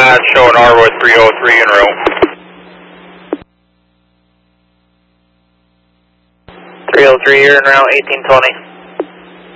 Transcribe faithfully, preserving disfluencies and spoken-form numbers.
Uh, showing Arwood three oh three en route. three oh three, you're en route, eighteen twenty.